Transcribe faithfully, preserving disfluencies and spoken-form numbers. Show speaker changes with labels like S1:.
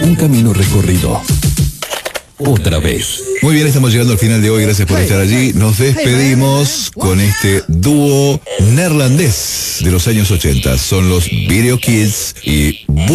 S1: Un camino recorrido. Otra vez.
S2: Muy bien, estamos llegando al final de hoy. Gracias por estar allí. Nos despedimos con este dúo neerlandés de los años ochenta. Son los Video Kids y